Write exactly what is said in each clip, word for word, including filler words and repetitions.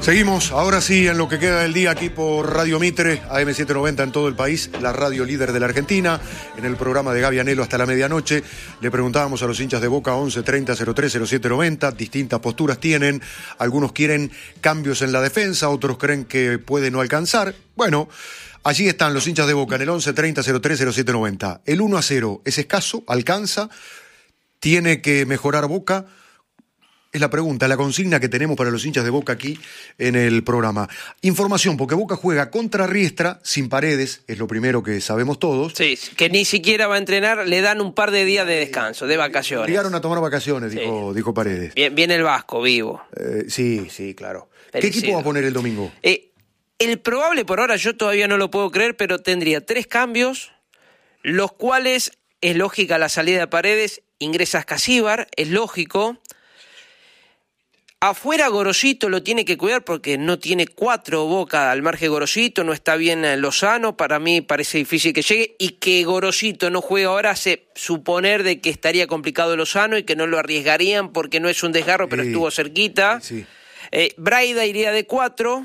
Seguimos, ahora sí, en lo que queda del día aquí por Radio Mitre, A M setecientos noventa en todo el país, la radio líder de la Argentina. En el programa de Gaby Anelo hasta la medianoche, le preguntábamos a los hinchas de Boca once treinta cero tres cero siete noventa, distintas posturas tienen, algunos quieren cambios en la defensa, otros creen que puede no alcanzar. Bueno, allí están los hinchas de Boca en el once treinta cero tres cero siete noventa. El uno a cero es escaso, alcanza, tiene que mejorar Boca. Es la pregunta, la consigna que tenemos para los hinchas de Boca aquí en el programa. Información, porque Boca juega contra Riestra, sin Paredes, es lo primero que sabemos todos. Sí, que ni siquiera va a entrenar, le dan un par de días de descanso, de vacaciones. Llegaron a tomar vacaciones, dijo, sí. dijo Paredes. Bien, viene el Vasco, vivo. Eh, sí, sí, claro. Merecido. ¿Qué equipo va a poner el domingo? Eh, el probable por ahora, yo todavía no lo puedo creer, pero tendría tres cambios, los cuales es lógica la salida de Paredes, ingresa Casíbar, es lógico. Afuera Gorosito lo tiene que cuidar porque no tiene cuatro Boca al margen de Gorosito, no está bien Lozano, para mí parece difícil que llegue, y que Gorosito no juegue ahora hace suponer de que estaría complicado Lozano y que no lo arriesgarían porque no es un desgarro, pero sí, estuvo cerquita. Sí. Eh, Braida iría de cuatro.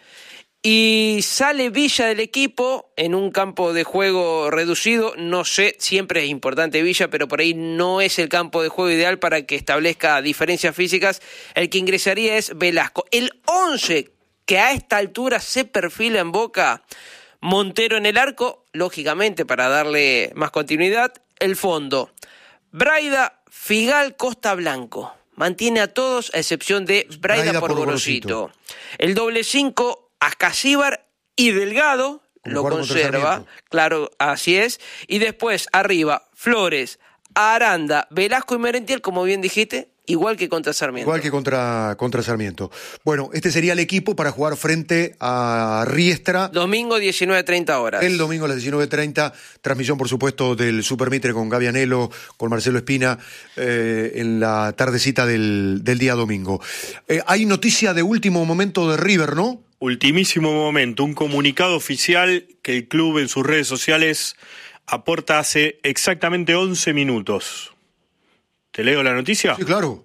Y sale Villa del equipo en un campo de juego reducido. No sé, siempre es importante Villa, pero por ahí no es el campo de juego ideal para que establezca diferencias físicas. El que ingresaría es Velasco. El once que a esta altura se perfila en Boca, Montero en el arco, lógicamente para darle más continuidad. El fondo, Braida, Figal, Costa Blanco. Mantiene a todos a excepción de Braida, Braida por, por Gorosito. El doble cinco... Casíbar y Delgado lo conserva, claro, así es. Y después arriba Flores, Aranda, Velasco y Merentiel, como bien dijiste, igual que contra Sarmiento. Igual que contra, contra Sarmiento. Bueno, este sería el equipo para jugar frente a Riestra. Domingo diecinueve treinta horas. El domingo a las diecinueve treinta, transmisión por supuesto del Super Mitre con Gaby Anelo, con Marcelo Espina, eh, en la tardecita del, del día domingo. Eh, hay noticia de último momento de River, ¿no? Ultimísimo momento, un comunicado oficial que el club en sus redes sociales aporta hace exactamente once minutos. ¿Te leo la noticia? Sí, claro.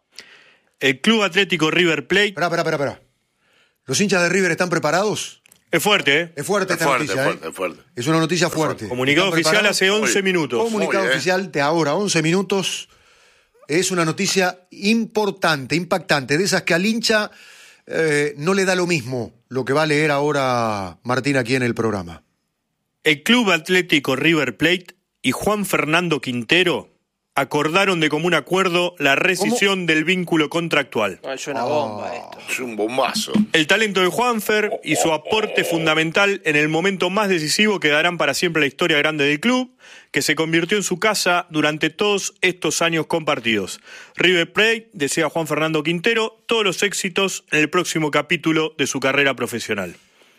El Club Atlético River Plate... Esperá, esperá, esperá, esperá. ¿Los hinchas de River están preparados? Es fuerte, ¿eh? Es fuerte esta fuerte, noticia, es fuerte, ¿eh? es fuerte. Es una noticia fuerte. Comunicado oficial hace once minutos. Comunicado Muy, oficial de ahora, once minutos. Es una noticia importante, impactante, de esas que al hincha... Eh, no le da lo mismo lo que va a leer ahora Martín aquí en el programa. El Club Atlético River Plate y Juan Fernando Quintero acordaron de común acuerdo la rescisión ¿Cómo? del vínculo contractual. No, es una bomba esto. Es un bombazo. El talento de Juanfer y su aporte fundamental en el momento más decisivo quedarán para siempre en la historia grande del club, que se convirtió en su casa durante todos estos años compartidos. River Plate desea a Juan Fernando Quintero todos los éxitos en el próximo capítulo de su carrera profesional.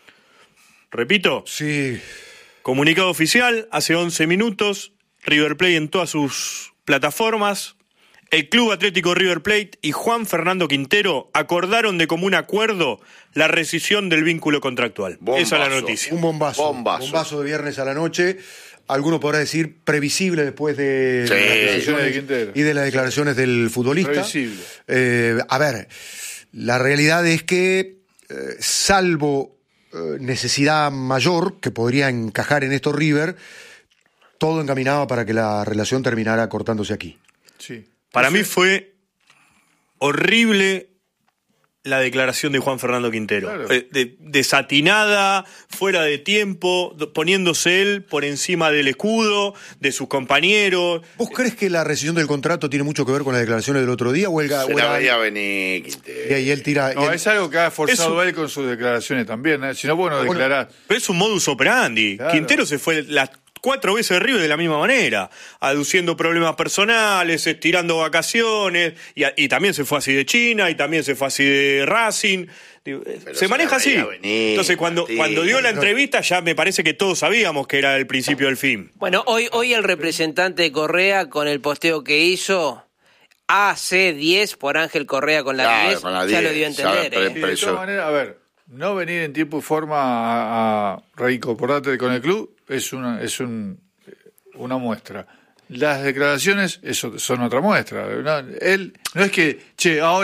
Repito. Sí. Comunicado oficial, hace once minutos, River Plate en todas sus plataformas. El Club Atlético River Plate y Juan Fernando Quintero acordaron de común acuerdo la rescisión del vínculo contractual. Bombazo. Esa es la noticia. Un bombazo. Bombazo. Bombazo de viernes a la noche. Alguno podrá decir previsible después de, sí, de las declaraciones de Quintero. y de las declaraciones del futbolista. Previsible. Eh, a ver, la realidad es que, eh, salvo eh, necesidad mayor que podría encajar en esto River, todo encaminaba para que la relación terminara cortándose aquí. Sí. Para mí fue horrible la declaración de Juan Fernando Quintero. Claro. Eh, de- desatinada, fuera de tiempo, do- poniéndose él por encima del escudo, de sus compañeros. ¿Vos crees que la rescisión del contrato tiene mucho que ver con las declaraciones del otro día? O el, Se o la era- veía venir, Quintero. y, y él tira... y No, él- es algo que ha forzado Eso- él con sus declaraciones también, ¿eh? Si no, bueno, Bueno, declarar. Pero es un modus operandi. Claro. Quintero se fue las cuatro veces de River de la misma manera, aduciendo problemas personales, estirando vacaciones, y, a- y también se fue así de China, y también se fue así de Racing. Digo, eh, Pero se se maneja la así. veía venir, Entonces, cuando, Martín. cuando dio la Pero- entrevista, ya me parece que todos sabíamos que era el principio del fin. Bueno, hoy, hoy el representante de Correa, con el posteo que hizo, A C diez por Ángel Correa con la Claro, diez, con la ya diez, lo dio a entender. sabe, ¿eh? Y de Pero eso- todas maneras, a ver, no venir en tiempo y forma a, a reincorporarte con el club es una, es un, una muestra. Las declaraciones eso, son otra muestra. No, él no es que, che, ahora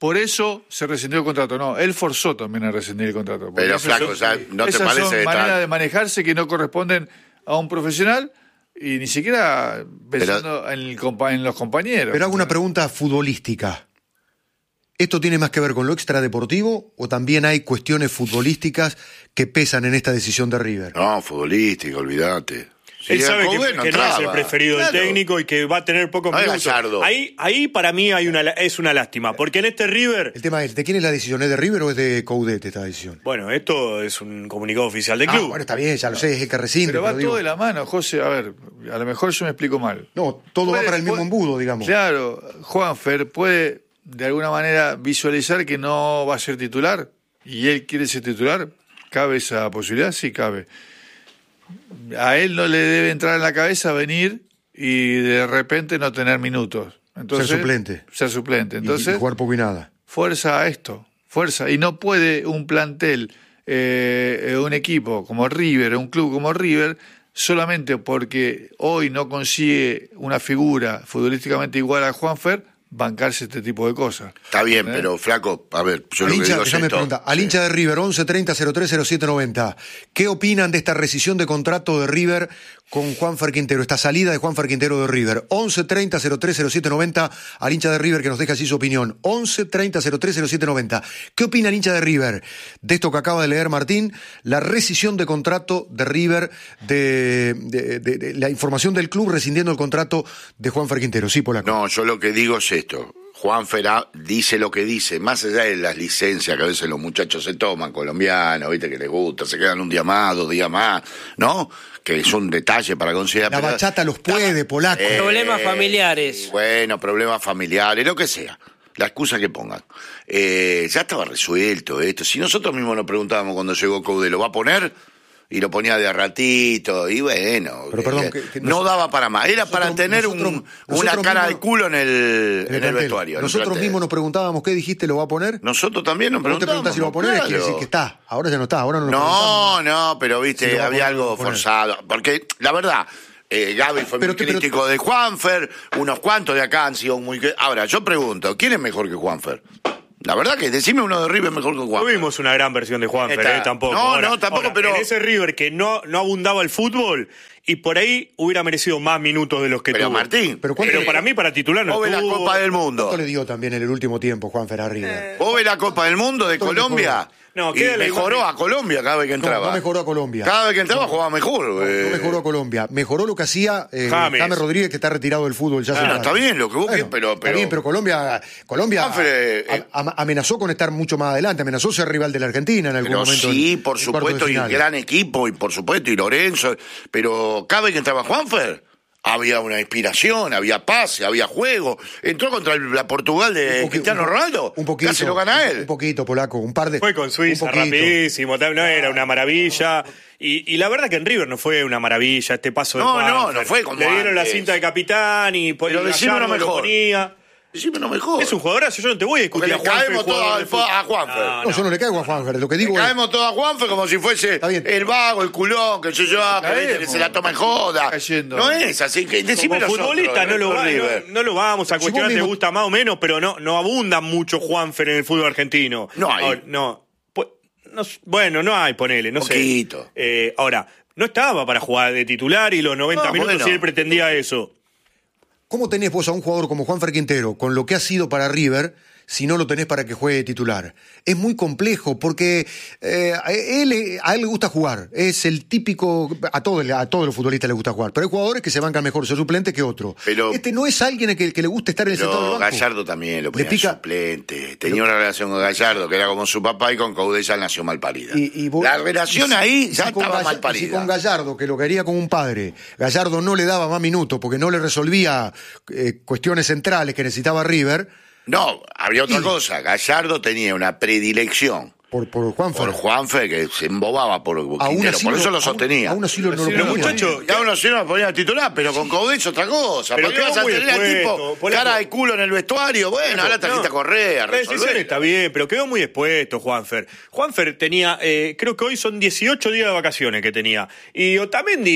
por eso se rescindió el contrato. No, él forzó también a rescindir el contrato. Pero flaco, o sea, ¿no te esas parece son de maneras tal- de manejarse que no corresponden a un profesional y ni siquiera pensando Pero- en, el compa- en los compañeros. Pero hago una pregunta futbolística. ¿Esto tiene más que ver con lo extradeportivo o también hay cuestiones futbolísticas que pesan en esta decisión de River? No, futbolístico, olvídate. Él Sí, sabe que, Coudet que no no es entraba. el preferido Claro. del técnico y que va a tener pocos No es minutos. Gallardo. Ahí, ahí para mí hay una, es una lástima, porque en este River, El tema es, ¿de quién es la decisión? ¿Es de River o es de Coudet esta decisión? bueno, esto es un comunicado oficial del Ah, club. bueno, está bien, ya lo sé, es el que rescinde. Pero va pero digo- todo de la mano, José. A ver, a lo mejor yo me explico mal. No, todo va Puede- para el mismo puede- embudo, digamos. Claro, Juanfer puede de alguna manera visualizar que no va a ser titular y él quiere ser titular. ¿Cabe esa posibilidad? Sí, cabe. A él no le debe entrar en la cabeza venir y de repente no tener minutos. Entonces, Ser suplente. Ser suplente. Y- Entonces, y jugar poco y nada. fuerza a esto, fuerza. Y no puede un plantel, eh, un equipo como River, un club como River, solamente porque hoy no consigue una figura futbolísticamente igual a Juanfer, bancarse este tipo de cosas. Está bien, ¿Eh? pero flaco, a ver, yo Al lo que hincha, digo es déjame esto. preguntar, al hincha de River, once treinta cero tres cero siete noventa, ¿qué opinan de esta rescisión de contrato de River con Juanfer Quintero, esta salida de Juanfer Quintero de River? once treinta cero tres cero siete noventa, al hincha de River que nos deja así su opinión. once treinta cero tres cero siete noventa. ¿Qué opina el hincha de River de esto que acaba de leer Martín? La rescisión de contrato de River, de, de- de- de la información del club rescindiendo el contrato de Juanfer Quintero. Sí, Polaco. No, yo lo que digo es esto. Juan Ferá dice lo que dice, más allá de las licencias que a veces los muchachos se toman, colombianos, viste que les gusta, se quedan un día más, dos días más, ¿no? Que es un detalle para considerar. La pero- bachata los puede, Polaco. Eh, Problemas familiares. Bueno, problemas familiares, lo que sea. La excusa que pongan. Eh, ya estaba resuelto esto. Si nosotros mismos nos preguntábamos cuando llegó Coudet, ¿lo va a poner? Y lo ponía de a ratito, y bueno. Pero perdón, eh, que- que no nos- daba para más. Era para nosotros- tener nosotros- un- nosotros una cara mismos- de culo en el, en el plantel. vestuario. en el Nosotros plantel. mismos nos preguntábamos qué dijiste, ¿lo va a poner? Nosotros también nos Cuando te preguntas si lo va a poner, preguntábamos, quiere decir claro. que está. Ahora ya no está, ahora no lo preguntamos. No, no, pero viste, Si lo va a había poner, algo lo va a poner. forzado. Porque, la verdad, eh, Gaby fue Pero muy te- pero- crítico de Juanfer, unos cuantos de acá han sido muy... Ahora, yo pregunto, ¿quién es mejor que Juanfer? La verdad que decime uno de River mejor que Juanfer. Tuvimos una gran versión de Juanfer, Está- eh, tampoco. No, no, tampoco, pero- En ese River que no, no abundaba el fútbol y por ahí hubiera merecido más minutos de los que Pero tuvo. Martín, Pero ¿cuánto- Pero para mí, para titular no vos ves la estuvo. Copa del Mundo. ¿Cuánto le dio también en el último tiempo Juanfer a River? Vos ves la Copa del Mundo de ¿Cuánto le Colombia. mejoró? No, y queda la mejoró imagen. a Colombia cada vez que entraba. no mejoró a Colombia. Cada vez que entraba jugaba mejor. No, eh. no mejoró a Colombia. Mejoró lo que hacía eh, James. James Rodríguez, que está retirado del fútbol ya hace Ah, rato. está bien lo que vos Bueno, querés, pero- Está pero- bien, pero Colombia, Colombia Juanfer, eh, a- a- amenazó con estar mucho más adelante. Amenazó ser rival de la Argentina en algún Pero momento. sí, en- por en cuartos de supuesto, y final. gran equipo, y por supuesto, y Lorenzo. Pero cada vez que entraba Juanfer, había una inspiración, había pase, había juego. Entró contra el- la Portugal de Un poqui- Cristiano un po- Ronaldo. Un poquito. Casi lo gana él. Un poquito, Polaco. Un par de. Fue con Suiza un poquito. rapidísimo, tal, no era una maravilla. Y, y la verdad que en River no fue una maravilla este paso de No, no, Juanfer. no fue como Le dieron la antes. cinta de capitán y, Pero y decime Gallardo uno lo mejor. ponía. Decime no mejor. Es un jugadorazo, yo no te voy a discutir Porque a le Juanfer, caemos jugador todo de al- fútbol. a Juanfer. No, No, no. yo no le caigo a Juanfer. Lo que digo Le es. caemos todo a Juanfer como si fuese Está bien. el vago, el culón, que yo yo, que, Caemos. viste, que se la toma en joda. Cayendo. No es así, que decime Como nosotros, futbolista no lo, va- River. no, no lo vamos a Si cuestionar, vos te mismo- gusta más o menos, pero no, no abunda mucho Juanfer en el fútbol argentino. No hay. Ahora, no. Pu- no s- bueno, no hay, ponele, no Poquito. sé. Eh, ahora, no estaba para jugar de titular y los noventa No, minutos bueno. si él pretendía eso. ¿Cómo tenés vos a un jugador como Juanfer Quintero, con lo que ha sido para River, si no lo tenés para que juegue titular? Es muy complejo, porque eh, a, él, a él le gusta jugar. Es el típico... A todos, a todos los futbolistas les gusta jugar. Pero hay jugadores que se bancan mejor ser suplente que otro. Pero- este no es alguien que, que le gusta estar en el centro del Pero banco. Gallardo también lo ponía Le pica- de suplente. Tenía una relación con Gallardo que era como su papá, y con Coudet ya nació mal parida. Y- y vos- la relación y si- ahí y ya si con estaba Gall- mal y parida. Si con Gallardo, que lo quería como un padre, Gallardo no le daba más minutos porque no le resolvía eh, cuestiones centrales que necesitaba River. No, había otra Y- cosa. Gallardo tenía una predilección Por, por Juanfer. Por Juanfer, que se embobaba por Aún Quintero, así por lo- eso lo aún- sostenía. Aún así lo, no lo Pero ponía. muchacho, Y aún así no lo ponía titular, pero con Coudet otra cosa. Pero ¿Por qué quedó vas a muy tener al expuesto, tipo Polaco. cara de culo en el vestuario? Bueno, ahora trajiste a Correa, La decisión resolver. está bien, pero quedó muy expuesto Juanfer. Juanfer tenía, eh, creo que hoy son dieciocho días de vacaciones que tenía. Y Otamendi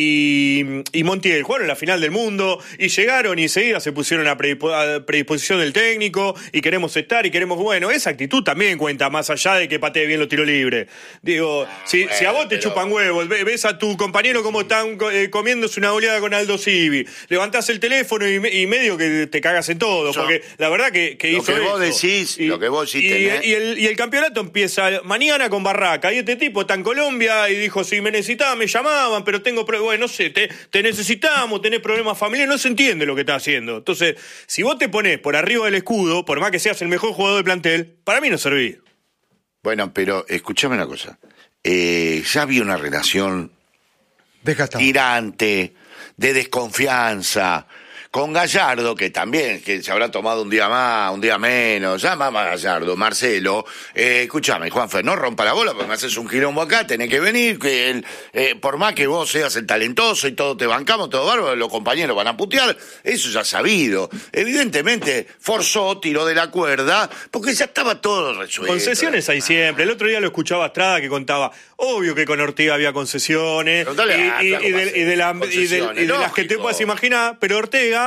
y, y Montiel jugaron la final del mundo y llegaron y enseguida se pusieron a, predispo- a predisposición del técnico y queremos estar y queremos, bueno, esa actitud también cuenta más allá de que patee bien los tiros libres. Digo, si, bueno, si a vos te pero- chupan huevos, ve- ves a tu compañero cómo están eh, comiéndose una oleada con Aldo Civi, levantás el teléfono y, me- y medio que te cagas en todo, Yo- porque la verdad que, que Lo hizo que vos eso. decís, lo que vos decís y, tenés- y el, y el campeonato empieza mañana con Barraca, y este tipo está en Colombia y dijo, si me necesitaban me llamaban, pero tengo, pro- bueno, no sé, te, te necesitamos, tenés problemas familiares, no se entiende lo que está haciendo. Entonces, si vos te ponés por arriba del escudo, por más que seas el mejor jugador del plantel, para mí no servís. Bueno, pero escúchame una cosa. Eh, ya había una relación Deja estar. tirante, de desconfianza, con Gallardo, que también, que se habrá tomado un día más, un día menos, llama a Gallardo, Marcelo, eh, escúchame, Juanfer, no rompa la bola, porque me haces un quilombo acá, tenés que venir, que el, eh, por más que vos seas el talentoso y todo te bancamos, todo bárbaro, los compañeros van a putear, eso ya sabido. Evidentemente, forzó, tiró de la cuerda, porque ya estaba todo resuelto. Concesiones hay siempre. El otro día lo escuchaba Estrada que contaba, obvio que con Ortega había concesiones, Preguntale a y, y- Flaco y de, Pase, y de la- y de- concesiones, y de las que te lógico. puedas imaginar, pero Ortega,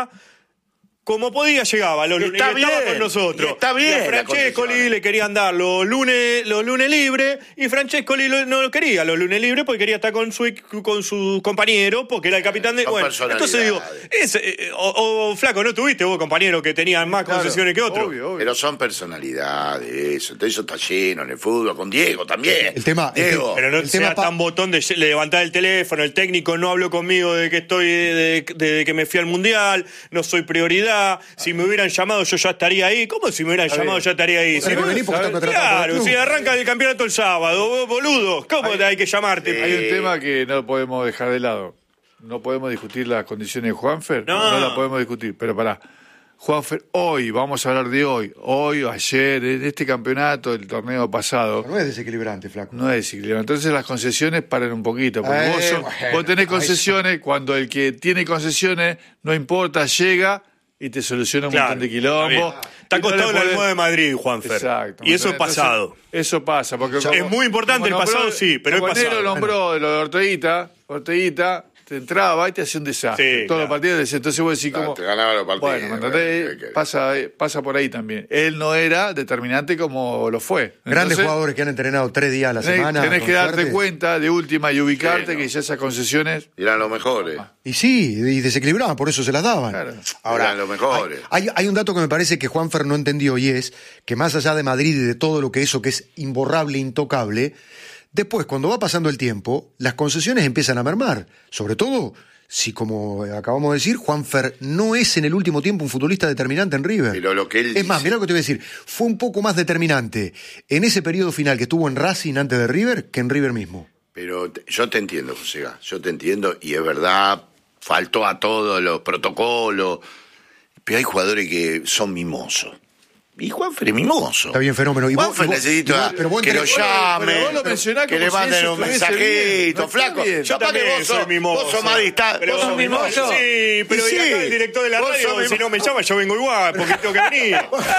como podía, llegaba los Y lunes está y estaba bien, con nosotros. y está bien Y a las Francescoli concesiones. le querían dar los lunes, los lunes libres, y Francescoli lo- no lo quería los lunes libres porque quería estar con su con su compañero, porque era el capitán de. Son Bueno, entonces digo, personalidades. es, eh, o, o, Flaco, ¿no tuviste vos compañeros que tenían más Claro, concesiones que otros? obvio, obvio. Pero son personalidades, eso. Entonces eso está lleno en el fútbol, con Diego también. El tema- el Diego. Pero no El sea tema pa- tan botón de lle- levantar el teléfono, el técnico no habló conmigo desde que estoy, de, de- de que me fui al Mundial, no soy prioridad, si me hubieran llamado yo ya estaría ahí. ¿Cómo si me hubieran llamado bien. ya estaría ahí? Pero Si no no- venís porque está ¿sabes? contratado por el claro, club. si arranca el campeonato el sábado, vos, boludo, ¿cómo hay que llamarte? Hay Eh, un tema que no podemos dejar de lado. No podemos discutir las condiciones de Juanfer. No. No, la podemos discutir. Pero pará. Juanfer, hoy, vamos a hablar de hoy. Hoy o ayer, en este campeonato, el torneo pasado, No es desequilibrante, Flaco. no es desequilibrado. Entonces las concesiones paran un poquito. Porque Eh, vos, sos- bueno, vos tenés ahí concesiones, cuando el que tiene concesiones, no importa, llega y te soluciona un Claro, montón de quilombo. está bien. Está Y no le acostado en la podés- almohada de Madrid, Juanfer. Exacto. Y eso es Entonces, pasado. Eso pasa. Porque Es muy importante el pasado, sí, pero es como Nero pasado. nombró de lo de Orteguita, Orteguita te entraba y te hacía un desastre. Sí, Todos claro. los partidos decían, entonces vos decís Claro, como... te ganaba los partidos. Bueno, ¿me entendés? Bueno, ¿qué querés? Pasa, pasa por ahí también. Él no era determinante como lo fue. Grandes Entonces, jugadores que han entrenado tres días a la tenés, semana. tenés con que darte suerte. cuenta de última y ubicarte Sí, no. que ya esas concesiones... Eran los mejores. Y sí, y desequilibraban, por eso se las daban. Claro. Eran los mejores. Hay, hay un dato que me parece que Juanfer no entendió y es que más allá de Madrid y de todo lo que eso que es imborrable, intocable, después, cuando va pasando el tiempo, las concesiones empiezan a mermar. Sobre todo si, como acabamos de decir, Juanfer no es en el último tiempo un futbolista determinante en River. Pero lo que él es más, dice- mirá lo que te voy a decir, fue un poco más determinante en ese periodo final que estuvo en Racing antes de River que en River mismo. Pero te- yo te entiendo, José Gá, yo te entiendo y es verdad, faltó a todos los protocolos, pero hay jugadores que son mimosos. Y Juanfer es mimoso. Está bien, fenómeno. Y vos- Juanfer y vos- necesita y vos- pero vos que lo entre- llamen, pero vos lo mencionás que como le si manden eso un estuviese mensajito, bien. No está flaco. bien. Yo Yo para que también vos soy sos, mimoso. vos sos más dista- Pero vos sos mimoso. Sí, pero Y y acá sí, el director de la vos radio, sos si mimoso. no me llama, yo vengo igual, porque tengo que venir.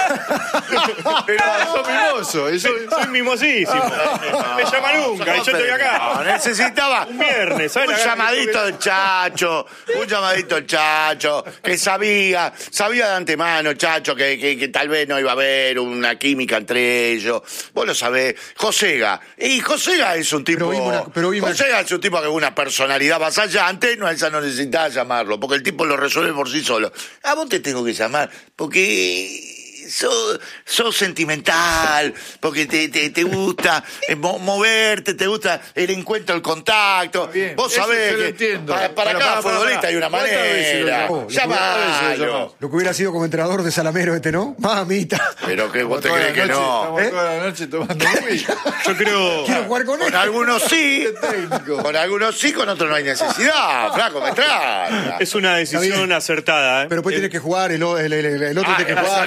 Pero sos mimoso. Eso, Soy mimosísimo. Me llama nunca y yo estoy No, acá. necesitaba Un viernes, ¿sabes un la gana que llamadito tuve? del Chacho, un llamadito del Chacho, que sabía, sabía de antemano, Chacho, que, que, que tal vez no iba a haber una química entre ellos. Vos lo sabés. Josega. Y Josega es un tipo. Pero vimos una- pero vimos- Josega es un tipo que una personalidad vasallante, no, esa no necesitaba llamarlo, porque el tipo lo resuelve por sí solo. A vos te tengo que llamar, porque. Sos, sos sentimental, porque te, te, te gusta eh, mo- moverte, te gusta el encuentro, el contacto. bien, Vos eso sabés yo lo que entiendo. para, para Pero cada pará, pará, futbolista pará. hay una ¿Cuántas veces lo manera. llamó? Llamalo. Lo que hubiera sido como entrenador de Salamero este, ¿no? Mamita. Pero que vos te Toda la crees que noche- no. Estamos ¿Eh? toda la noche tomando whisky. Yo creo. Quiero jugar con él. Con algunos sí, técnico. con algunos sí, con otros no hay necesidad. Flaco, me trae. Es una decisión bien. acertada, ¿eh? Pero después Eh, tienes que jugar, el, o- el, el- el otro Ah, tiene que la jugar. salud, ¿Cuánto hace que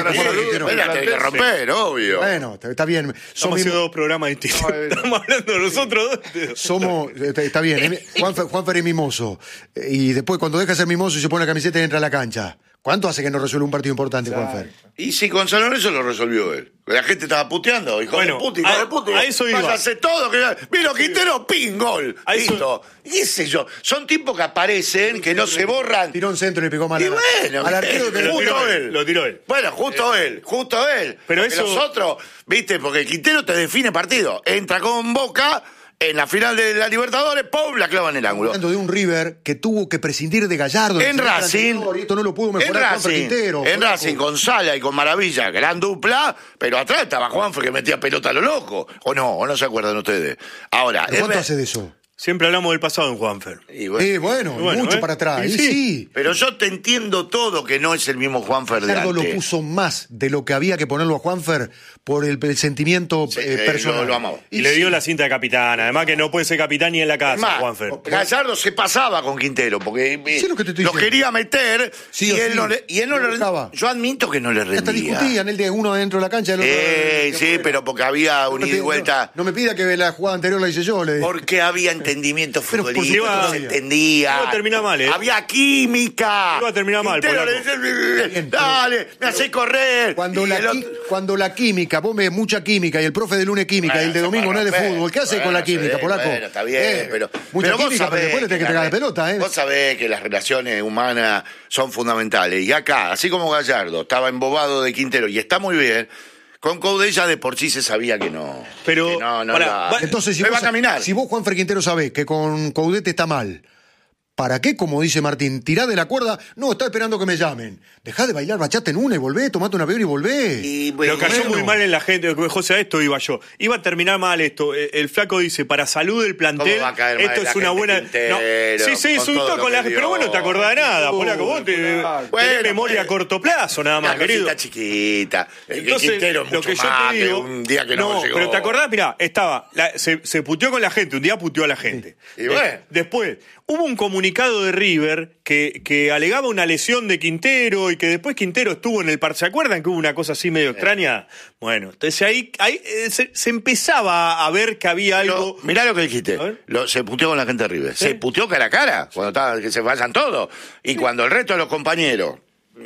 para Juan salud, Quintero. la tenés que romper, obvio. Bueno, está, está bien. Estamos Somos, haciendo dos programas distintos. No, eh, Estamos hablando de nosotros dos. somos está, está bien. eh, Juanfer, Juanfer es mimoso. Eh, Y después, cuando deja de ser mimoso y se pone la camiseta y entra a la cancha. ¿Cuánto hace que no resuelve un partido importante, Juanfer? Y si con San Lorenzo lo resolvió él. La gente estaba puteando, hijo Bueno, de puta, hijo a- de puta. a eso iba. Váyanse todo, que vino Quintero, pin, gol. A eso- Listo. ¿Y qué sé yo? Son tipos que aparecen, que no se borran. Tiró un centro y le pegó mal Y a- bueno, al arquero que lo justo tiró él, él. lo tiró él. Bueno, justo él, justo él. Pero Porque eso- los otros, viste, porque Quintero te define partido. Entra con Boca en la final de la Libertadores, ¡pum! La clava en el ángulo. Hablando de un River que tuvo que prescindir de Gallardo. En el semestre Racing, anterior, y esto no lo pudo en mejorar Juanfer Racing, Quintero. en Polaco. Racing con Sala y con Maravilla, gran dupla, pero atrás estaba Juanfer que metía pelota a lo loco. ¿O no? ¿O no se acuerdan ustedes? Ahora, ¿Pero es ¿Cuánto ver- hace de eso? Siempre hablamos del pasado en Juanfer. y bueno, Eh, bueno, bueno, mucho ¿eh? para atrás. Y Y sí. sí. pero yo te entiendo todo que no es el mismo Juanfer de Gallardo lo antes. puso más de lo que había que ponerlo a Juanfer por el, el sentimiento Sí, eh, eh, personal. lo- lo amaba. Y le dio la cinta de capitán. Además que no puede ser capitán ni en la casa, Es más, Juanfer. Gallardo se pasaba con Quintero porque eh, Sí, lo que te estoy lo diciendo. quería meter Sí y, o él sí. no le, y él no Lo le buscaba. Yo admito que no le Hasta rendía. discutían, el de uno adentro de la cancha y el otro. Eh, de sí, afuera. pero porque había No un me ida y pida- vuelta. No, no me pida que la jugada anterior la hice yo. Le dije. Porque había entendimiento Pero por futbolístico, supuesto se que entendía. Iba a terminar mal, ¿eh? Había química. Iba a terminar mal, Quintero le Polaco. dice, Bien, pero- dale, me hace correr. Cuando Y la, el qui- otro- cuando la química, vos ves mucha química y el profe de lunes química y el de Bueno, domingo no es de bueno, fútbol, ¿qué hace bueno, con la sí, química, Polaco? Bueno, está bien, Eh, pero. Mucha pero vos química, pero sabés después le tenés que pegar la pelota, ¿eh? Vos sabés que las relaciones humanas son fundamentales. Y acá, así como Gallardo estaba embobado de Quintero y está muy bien, con Coudet ya de por sí se sabía que no. Pero, que no, no pará, iba- va- Entonces, si no vos, iba a caminar. si vos, Juanfer Quintero, sabés que con Coudet está mal, ¿para qué, como dice Martín, tirá de la cuerda? No, está esperando que me llamen. Dejá de bailar bachata en una y volvé, tomate una peor y volvé. Y, Pero cayó bueno. muy mal en la gente. José, a esto iba yo. Iba a terminar mal esto. Eh, El flaco dice, para salud del plantel, ¿Cómo va a caer mal esto la es una gente buena... Quintero, sí, se con insultó todo con, lo la que gente. Pero dio? bueno, te acordás de nada, Uy, Polaco. Vos te, Polaco. tenés Bueno, memoria a pues, corto plazo, nada más, Una querido. cosita chiquita. El Entonces, Quintero es lo mucho que yo más te que digo, un día que no, no, llegó. pero te acordás, mirá, estaba, la- se, se puteó con la gente, un día puteó a la gente. Y bueno. De- después, hubo un comunicado de River que, que alegaba una lesión de Quintero y que después Quintero estuvo en el par. ¿Se acuerdan que hubo una cosa así medio extraña? Bueno, entonces ahí, ahí eh, se, se empezaba a ver que había Lo- algo. mirá lo que dijiste. A ver. Lo- se puteó con la gente de River. ¿Sí? Se puteó cara a cara. Cuando estaba, que se vayan todos. Y cuando el resto de los compañeros.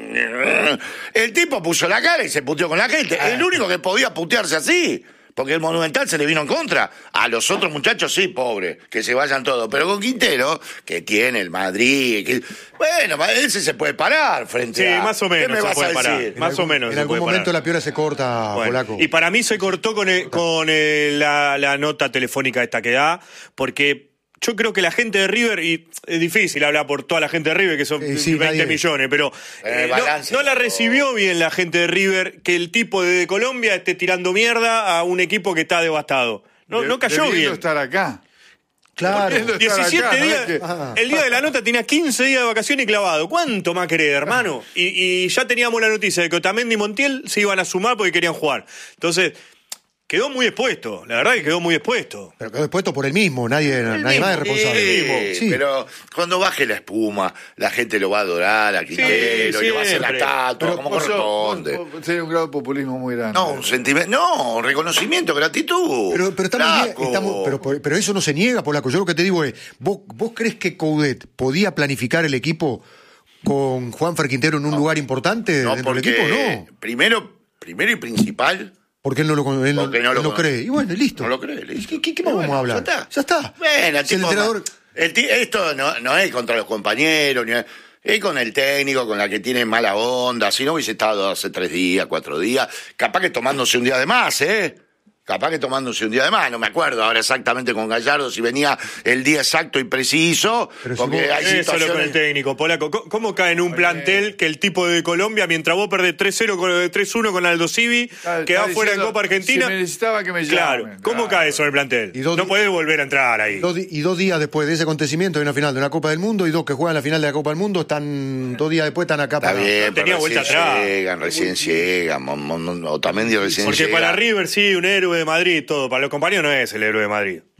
El tipo puso la cara y se puteó con la gente. Ah. El único que podía putearse así. Porque el Monumental se le vino en contra. A los otros muchachos sí, pobre, que se vayan todos. Pero con Quintero, que tiene el Madrid, que, bueno, ese se puede parar frente Sí, a... más o ¿Qué menos me se vas puede a parar. decir? Más o menos En se algún puede momento parar. la piora se corta, Bueno, Polaco. y para mí se cortó con, el- con el- la, la nota telefónica esta que da, porque yo creo que la gente de River, y es difícil hablar por toda la gente de River, que son Eh, sí, veinte nadie- millones, pero Eh, eh, no- balance, no, la todo. recibió bien la gente de River, que el tipo de Colombia esté tirando mierda a un equipo que está devastado. No, De- no cayó debiendo bien. estar acá. Claro. Debiendo estar diecisiete acá, ¿no? días, Es que- Ah. el día de la nota tenía quince días de vacaciones y clavado. ¿Cuánto más querés, hermano? Y, y ya teníamos la noticia de que Otamendi y Montiel se iban a sumar porque querían jugar. Entonces, quedó muy expuesto. La verdad que quedó muy expuesto. Pero quedó expuesto por él mismo, nadie, nadie más es responsable. Sí, Sí. pero cuando baje la espuma, la gente lo va a adorar a Quintero, Sí, y le va a hacer la siempre. estatua, Pero como vos sos- corresponde. vos- vos tenés un grado de populismo muy grande. No, un sentimiento, no, reconocimiento, gratitud. Pero, pero, estamos nie- Flaco. estamos- pero, pero eso no se niega, Polaco. Yo lo que te digo es, ¿vos, vos crees que Coudet podía planificar el equipo con Juanfer Quintero en un lugar importante no, dentro del porque equipo? No. primero, primero y principal, Porque él no lo, él no- Porque no él lo no conoce. cree. Y bueno, listo. no lo cree. listo. ¿Qué, qué- qué Y más bueno, vamos a hablar? Ya está. Ya está. Bueno, el Si el tipo entrenador... ma- el ti- esto no, no es contra los compañeros, ni es, es con el técnico, con la que tiene mala onda. Si no hubiese estado hace tres días, cuatro días, capaz que tomándose un día de más, ¿eh? Capaz que tomándose un día de más, no me acuerdo ahora exactamente con Gallardo si venía el día exacto y preciso, Pero si porque vos- hay Eso es lo con el situaciones... técnico, Polaco. ¿Cómo- ¿Cómo cae en un plantel que el tipo de Colombia, mientras vos perdés tres cero, con- tres uno con Aldo Civi, Está- quedás está fuera en diciendo, Copa Argentina? si me necesitaba que me Claro. llamen. ¿Cómo Claro. cae eso en el plantel? Y dos No di- podés volver a entrar ahí. Dos di- y dos días después de ese acontecimiento hay una final de una Copa del Mundo y dos que juegan la final de la Copa del Mundo están dos días después están acá Está para... bien, tenía pero vuelta recién atrás. llegan, recién llegan, Mon- Mon- Mon- Otamendi recién Porque llega. para River sí, un héroe de Madrid, todo. Para los compañeros no es el héroe de Madrid.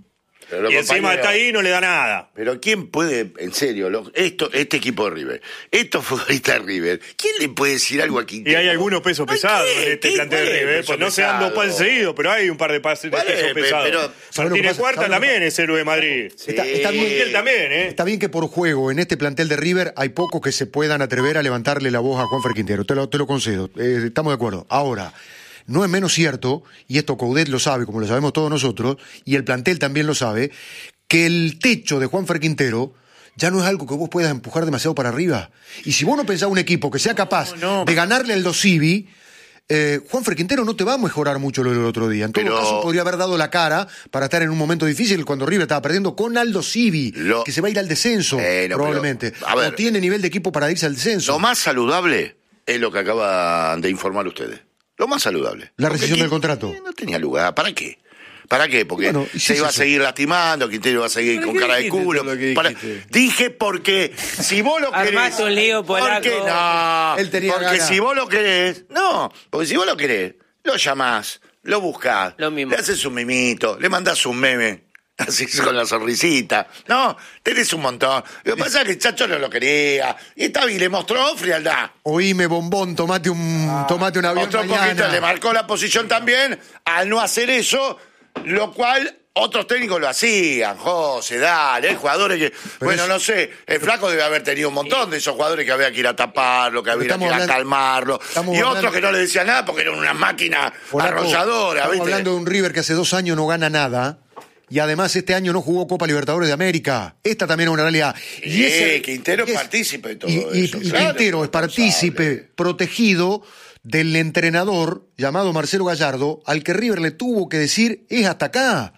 Pero y encima compañero, está ahí y no le da nada. Pero ¿quién puede, en serio, lo, esto, este equipo de River, estos futbolistas de River, ¿quién le puede decir algo a Quintero? Y hay algunos pesos pesados ¿Qué? en este ¿Qué? plantel de ¿Cuál es el River. peso Pues no se dan dos pesado? pases seguidos, pero hay un par de pases de ¿Cuál es? pesos Pero- pesados. pero- ¿Sabe lo que Martínez pasa? Cuarta ¿Sabe lo que también es héroe de Madrid. Está, está bien, Y él también, ¿eh? Está bien que por juego en este plantel de River hay pocos que se puedan atrever a levantarle la voz a Juanfer Quintero. Te lo, te lo concedo. Eh, estamos de acuerdo. Ahora, no es menos cierto, y esto Coudet lo sabe, como lo sabemos todos nosotros, y el plantel también lo sabe, que el techo de Juanfer Quintero ya no es algo que vos puedas empujar demasiado para arriba. Y si vos no pensás un equipo que sea capaz No, no. de ganarle al Dosivi, eh, Juanfer Quintero no te va a mejorar mucho lo del otro día. En todo Pero- caso, podría haber dado la cara para estar en un momento difícil cuando River estaba perdiendo con Aldo Civi, Lo- que se va a ir al descenso, Bueno, probablemente. pero, a ver. no tiene nivel de equipo para irse al descenso. Lo más saludable es lo que acaban de informar ustedes. Lo más saludable. La Porque rescisión Quin- del contrato. eh, No tenía lugar. ¿Para qué? ¿Para qué? Porque Bueno, y si se es iba a eso. seguir lastimando, Quintero iba a seguir ¿Para con qué cara de dijiste culo. todo lo que Para- dijiste? Dije porque si vos lo querés... Armaste un lío, porque polaco. no, Él tenía porque ganas. si vos lo querés... No, porque si vos lo querés, lo llamás, lo buscás, Lo mismo. le haces un mimito, le mandás un meme... Así con la sonrisita. No, tenés un montón. Lo que pasa es que el Chacho no lo quería. Y está bien, le mostró frialdad. Oíme, bombón, tomate un, tomate un avión Otro mañana. poquito le marcó la posición también al no hacer eso, lo cual otros técnicos lo hacían. José, dale, hay jugadores que, bueno, es- no sé, el Flaco debe haber tenido un montón de esos jugadores que había que ir a taparlo, que había que estamos ir a hablando- calmarlo, estamos y otros hablando- que no le decían nada porque eran una máquina Polaco, arrolladora, estamos ¿viste? hablando de un River que hace dos años no gana nada. Y además este año no jugó Copa Libertadores de América. Esta también es una realidad. Sí, ese- Quintero es es- partícipe de todo y, y- eso, y claro, Quintero es partícipe, responsable. protegido del entrenador llamado Marcelo Gallardo, al que River le tuvo que decir, es hasta acá.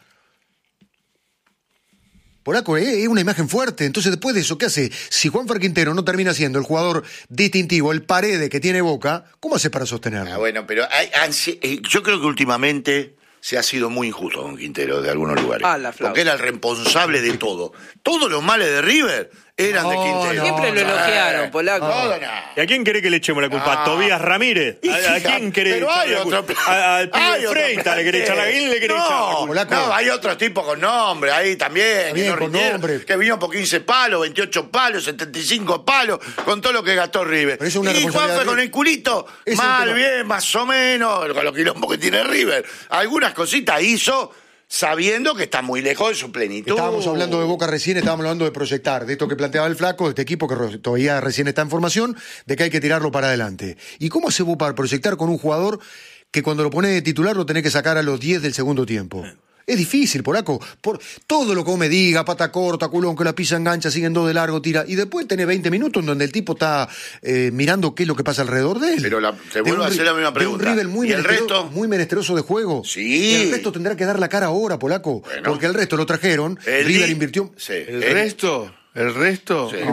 Polaco, es es una imagen fuerte. Entonces, después de eso, ¿qué hace? Si Juanfer Quintero no termina siendo el jugador distintivo, el Paredes que tiene Boca, ¿cómo hace para sostenerlo? Ah, bueno, pero hay- ansi- eh, yo creo que últimamente se ha sido muy injusto con Quintero de algunos lugares. Ah, la flauta. porque era el responsable de todo. Todos los males de River eran de No, Quintero. no, Siempre lo Eh, elogiaron, Polaco. Todo no. ¿Y a quién querés que le echemos la culpa? ¿A Ah. Tobías Ramírez? ¿A, a Hija, quién querés pero hay echarle la otro culpa? ¿A- ¿Al pibe hay de otro Freita le querés echar la culpa? ¿A quién le querés no, echar la culpa? Polaco? No, hay otros tipos con nombre ahí también. bien, que no con rindieron, nombre. Que vinieron por quince palos, veintiocho palos, setenta y cinco palos, con todo lo que gastó River. Pero eso es una Y Juan responsabilidad fue de con River. el culito, Ese es un mal, tema. bien, más o menos, con los quilombos que tiene River. Algunas cositas hizo sabiendo que está muy lejos de su plenitud. Estábamos hablando de Boca recién, estábamos hablando de proyectar, de esto que planteaba el Flaco, de este equipo que ro- todavía recién está en formación, de que hay que tirarlo para adelante. ¿Y cómo hace vos para proyectar con un jugador que cuando lo pones de titular lo tenés que sacar a los diez del segundo tiempo? Es difícil, Polaco. Por todo lo que vos me digas, pata corta, culón, que la pisa engancha, siguen dos de largo, tira. Y después tenés veinte minutos en donde el tipo está eh, mirando qué es lo que pasa alrededor de él. Pero la- te De vuelvo un a hacer ri- la misma de pregunta. un River muy, ¿Y el menestero- resto? muy menesteroso de juego. Sí. El resto tendrá que dar la cara ahora, Polaco. Bueno. porque el resto lo trajeron. El River di- invirtió. Sí, El el- resto, el resto, Sí.